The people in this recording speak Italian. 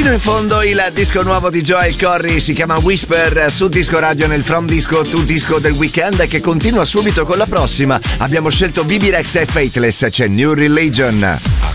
Fino in fondo il disco nuovo di Joel Corry si chiama Whisper, su Disco Radio nel From Disco to Disco del weekend, che continua subito con la prossima. Abbiamo scelto Bibi Rex e Faithless, c'è New Religion.